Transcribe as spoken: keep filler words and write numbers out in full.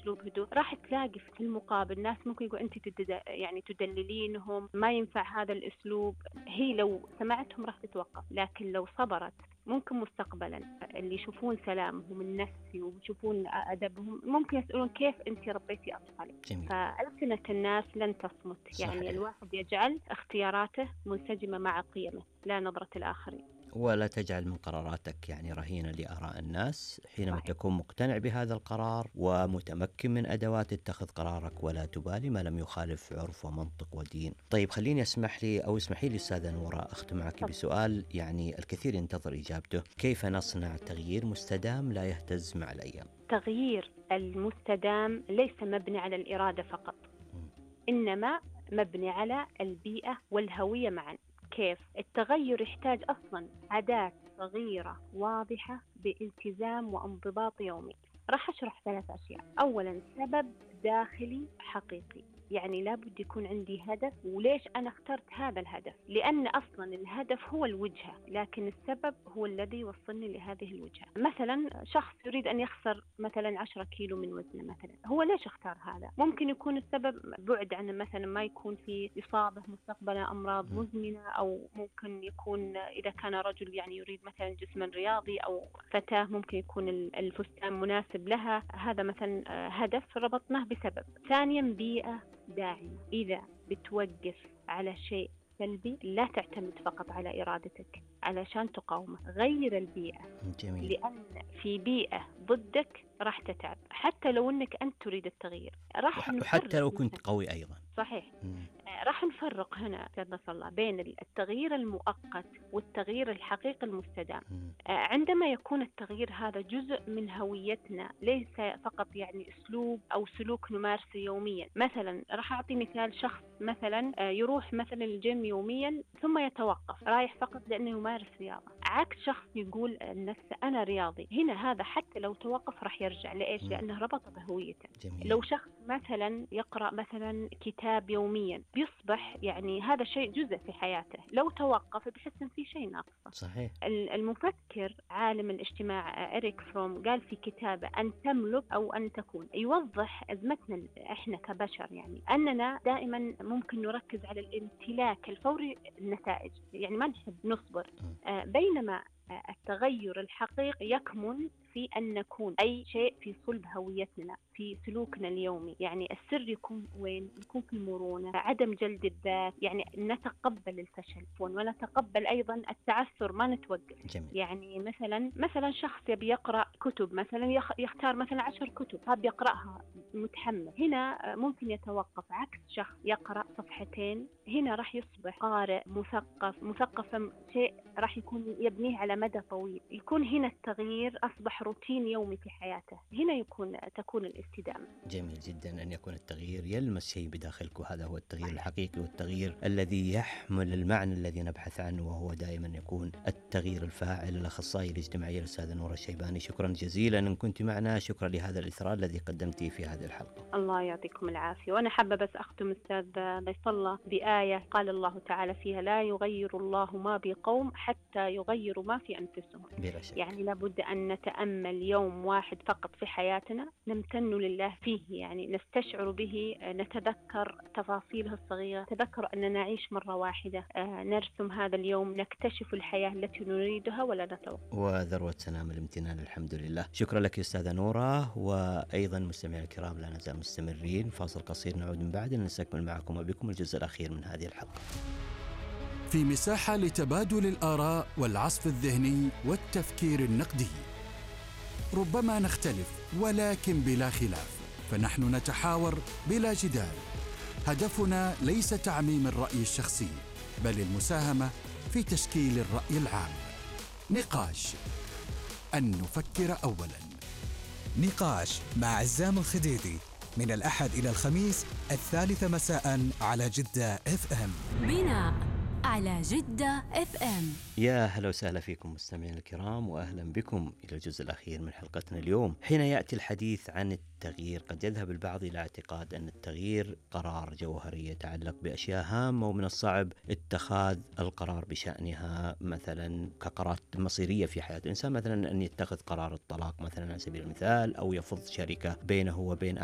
بأسلوب هدوء، راح تلاقي في المقابل ناس ممكن يقول أنت تدد... يعني تدللينهم، ما ينفع هذا الأسلوب. هي لو سمعتهم راح تتوقف، لكن لو صبرت ممكن مستقبلا اللي يشوفون سلامهم النفسي ويشوفون أدبهم ممكن يسألون كيف أنت ربيتي أطفالك. فألسنة الناس لن تصمت. صحيح. يعني الواحد يجعل اختياراته منسجمة مع قيمه لا نظرة الآخرين، ولا تجعل من قراراتك يعني رهينة لآراء الناس. حينما صحيح. تكون مقتنع بهذا القرار ومتمكن من أدوات اتخذ قرارك ولا تبالي ما لم يخالف عرف ومنطق ودين. طيب خليني أسمح لي أو اسمحي لي أستاذة نورة أختم معك بسؤال يعني الكثير ينتظر إجابته. كيف نصنع تغيير مستدام لا يهتز مع الأيام؟ تغيير المستدام ليس مبني على الإرادة فقط، م. إنما مبني على البيئة والهوية معا. كيف؟ التغير يحتاج أصلا عادات صغيرة واضحة بالتزام وانضباط يومي. راح أشرح ثلاث أشياء. أولا سبب داخلي حقيقي، يعني لابد يكون عندي هدف. وليش أنا اخترت هذا الهدف؟ لأن أصلا الهدف هو الوجهة، لكن السبب هو الذي يوصلني لهذه الوجهة. مثلا شخص يريد أن يخسر مثلا عشرة كيلو من وزنه مثلا، هو ليش اختار هذا؟ ممكن يكون السبب بعد عنه، مثلا ما يكون في إصابة مستقبلا أمراض مزمنة، أو ممكن يكون إذا كان رجل يعني يريد مثلا جسما رياضي، أو فتاة ممكن يكون الفستان مناسب لها. هذا مثلا هدف ربطناه بسبب. ثانيا بيئة داعمة. إذا بتوقف على شيء سلبي لا تعتمد فقط على إرادتك علشان تقاومه، غير البيئة. جميل. لأن في بيئة ضدك راح تتعب، حتى لو أنك أنت تريد التغيير. راح وحتى لو كنت قوي أيضا. صحيح. مم. راح نفرق هنا أستاذ الله بين التغيير المؤقت والتغيير الحقيقي المستدام. مم. عندما يكون التغيير هذا جزء من هويتنا، ليس فقط يعني أسلوب أو سلوك نمارسه يوميا. مثلا راح أعطي مثال، شخص مثلا يروح مثلا الجيم يوميا ثم يتوقف، رايح فقط لأنه يمارس رياضة، عكس شخص يقول لنفسه أنا رياضي. هنا هذا حتى لو توقف راح يرجع. لإيش؟ مم. لأنه ربط بهويته. جميل. لو شخص مثلا يقرأ مثلا كتاب يوميا بيصبح يعني هذا شيء جزء في حياته، لو توقف بحس إن في شيء ناقص. صحيح. المفكر عالم الاجتماع إريك فروم قال في كتابه أن تملك أو أن تكون، يوضح أزمتنا إحنا كبشر، يعني أننا دائما ممكن نركز على الامتلاك الفوري النتائج، يعني ما نحب نصبر. آه بينما آه التغير الحقيقي يكمن في أن نكون أي شيء في صلب هويتنا في سلوكنا اليومي. يعني السر يكون وين؟ يكون في المرونة، عدم جلد الذات، يعني نتقبل الفشل ونتقبل أيضا التعثر، ما نتوقف. جميل. يعني مثلا مثلا شخص يبي يقرأ كتب، مثلا يختار مثلا عشر كتب هاب يقرأها متحمس، هنا ممكن يتوقف. عكس شخص يقرأ صفحتين، هنا راح يصبح قارئ مثقف. مثقف شيء راح يكون يبنيه على مدى طويل. يكون هنا التغيير أصبح روتين يومي في حياته، هنا يكون تكون الاستدامة. جميل جدا أن يكون التغيير يلمس شيء بداخلك، وهذا هو التغيير الحقيقي والتغيير الذي يحمل المعنى الذي نبحث عنه، وهو دائما يكون التغيير الفاعل. الأخصائية الاجتماعية الأستاذة نورة الشيباني، شكرا جزيلا أن كنت معنا. شكرا لهذا الإثراء الذي قدمتيه في هذه الحلقة. الله يعطيكم العافية. وأنا حابة بس أختم أستاذ ضيف الله بآية قال الله تعالى فيها لا يغير الله ما بقوم حتى يغيروا ما في أنفسهم. بلا شك. يعني لابد أن نتأمل يوم واحد فقط في حياتنا نمتن لله فيه، يعني نستشعر به، نتذكر تفاصيله الصغيرة، تذكر أننا نعيش مرة واحدة، نرسم هذا اليوم، نكتشف الحياة التي نريدها ولا نتوقع. وذروة سنام الامتنان الحمد لله. شكرا لك أستاذة نورة. وأيضا مستمعي الكرام لا نزال مستمرين، فاصل قصير نعود من بعد نستكمل معكم وبكم الجزء الأخير من هذه الحلقة. في مساحة لتبادل الآراء والعصف الذهني والتفكير النقدي. ربما نختلف ولكن بلا خلاف، فنحن نتحاور بلا جدال. هدفنا ليس تعميم الرأي الشخصي، بل المساهمة في تشكيل الرأي العام. نقاش، أن نفكر أولاً. نقاش مع عزام الخديدي من الأحد إلى الخميس الثالثة مساء على جدة اف ام. بناء على جدة اف ام. يا هلا وسهلا فيكم مستمعين الكرام، وأهلا بكم إلى الجزء الأخير من حلقتنا اليوم. حين يأتي الحديث عن التغيير قد يذهب البعض إلى اعتقاد أن التغيير قرار جوهري يتعلق بأشياء هامة، ومن الصعب اتخاذ القرار بشأنها، مثلا كقرارات مصيرية في حياة الإنسان، مثلا أن يتخذ قرار الطلاق مثلا على سبيل المثال، أو يفض شركة بينه وبين